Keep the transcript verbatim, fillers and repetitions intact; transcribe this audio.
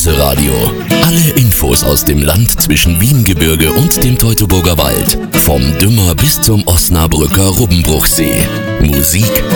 Börse-Radio. Alle Infos aus dem Land zwischen Wiengebirge und dem Teutoburger Wald. Vom Dümmer bis zum Osnabrücker Rubbenbruchsee. Musik,